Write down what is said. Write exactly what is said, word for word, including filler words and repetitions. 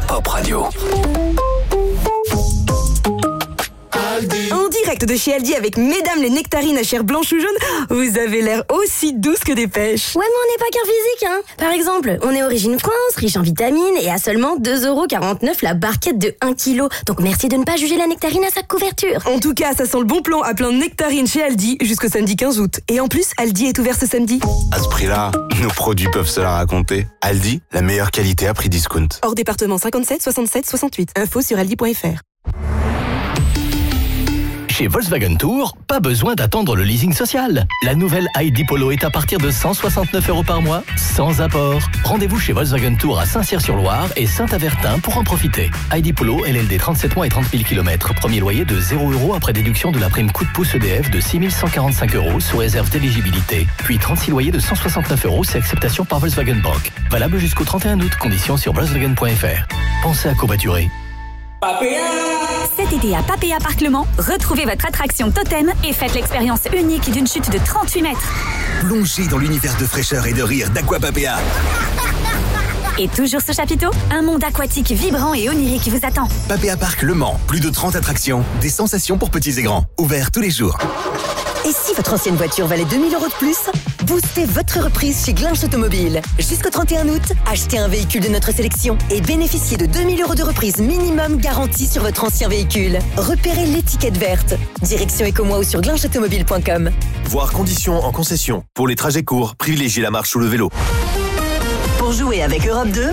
Pop Radio. En direct de chez Aldi avec mesdames les nectarines à chair blanche ou jaune, vous avez l'air aussi douce que des pêches. Ouais, mais on n'est pas qu'un physique, hein. Par exemple, on est Origine France, riche en vitamines et à seulement deux euros quarante-neuf la barquette de un kilo. Donc merci de ne pas juger la nectarine à sa couverture. En tout cas, ça sent le bon plan à plein de nectarines chez Aldi jusqu'au samedi quinze août. Et en plus, Aldi est ouvert ce samedi. À ce prix-là, nos produits peuvent se la raconter. Aldi, la meilleure qualité à prix discount. Hors département cinquante-sept soixante-sept soixante-huit. Info sur aldi point f r. Chez Volkswagen Tour, pas besoin d'attendre le leasing social. La nouvelle I D Polo est à partir de cent soixante-neuf euros par mois, sans apport. Rendez-vous chez Volkswagen Tour à Saint-Cyr-sur-Loire et Saint-Avertin pour en profiter. I D Polo, L L D trente-sept mois et trente mille kilomètres. Premier loyer de zéro euros après déduction de la prime coup de pouce E D F de six mille cent quarante-cinq euros sous réserve d'éligibilité. Puis trente-six loyers de cent soixante-neuf euros, c'est acceptation par Volkswagen Bank. Valable jusqu'au trente et un août. Conditions sur volkswagen point f r. Pensez à covoiturer. Cet été à Papéa Parc Le Mans, retrouvez votre attraction Totem et faites l'expérience unique d'une chute de trente-huit mètres. Plongez dans l'univers de fraîcheur et de rire d'Aquapapéa. Et toujours ce chapiteau, un monde aquatique vibrant et onirique vous attend. Papéa Parc Le Mans, plus de trente attractions, des sensations pour petits et grands, ouverts tous les jours. Et si votre ancienne voiture valait deux mille euros de plus? Boostez votre reprise chez Glinch Automobile. Jusqu'au trente et un août, achetez un véhicule de notre sélection et bénéficiez de deux mille euros de reprise minimum garantie sur votre ancien véhicule. Repérez l'étiquette verte. Direction Écomois ou sur glinch automobile point com. Voir conditions en concession. Pour les trajets courts, privilégiez la marche ou le vélo. Pour jouer avec Europe deux,